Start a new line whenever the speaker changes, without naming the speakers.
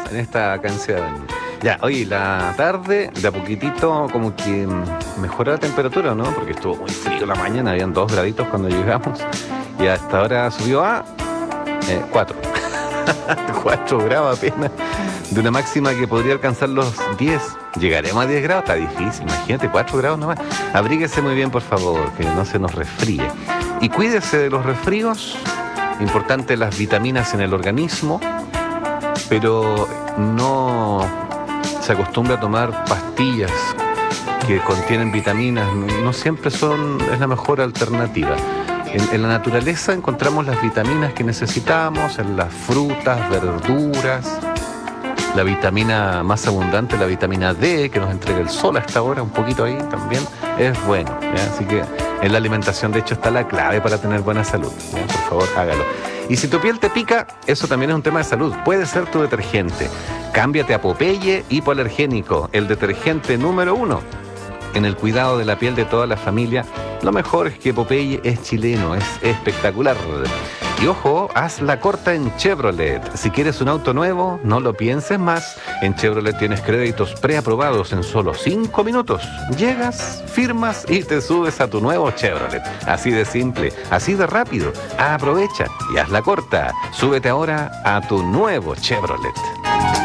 en esta canción. Ya, oye, la tarde, de a poquitito, como que mejora la temperatura, ¿no? Porque estuvo muy frío la mañana, habían 2 graditos cuando llegamos. Y hasta ahora subió a 4. 4 grados apenas. De una máxima que podría alcanzar los 10. ¿Llegaremos a 10 grados? Está difícil, imagínate, 4 grados nomás. Abríguese muy bien, por favor, que no se nos resfríe. Y cuídese de los resfríos. Importante las vitaminas en el organismo. Pero no se acostumbra a tomar pastillas que contienen vitaminas. No siempre es la mejor alternativa. En la naturaleza encontramos las vitaminas que necesitamos, en las frutas, verduras. La vitamina más abundante, la vitamina D, que nos entrega el sol a esta hora, un poquito ahí también, es bueno, ¿ya? Así que en la alimentación, de hecho, está la clave para tener buena salud, ¿ya? Por favor, hágalo. Y si tu piel te pica, eso también es un tema de salud. Puede ser tu detergente. Cámbiate a Popeye Hipoalergénico, el detergente número 1 en el cuidado de la piel de toda la familia. Lo mejor es que Popeye es chileno, es espectacular. Y ojo, haz la corta en Chevrolet. Si quieres un auto nuevo, no lo pienses más. En Chevrolet tienes créditos preaprobados en solo 5 minutos. Llegas, firmas y te subes a tu nuevo Chevrolet. Así de simple, así de rápido. Aprovecha y haz la corta. Súbete ahora a tu nuevo Chevrolet.